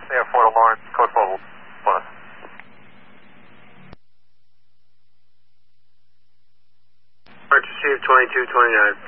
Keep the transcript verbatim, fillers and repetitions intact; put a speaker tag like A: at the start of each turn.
A: Air four to Lawrence, code twelve plus.
B: Arch received twenty-two twenty-nine.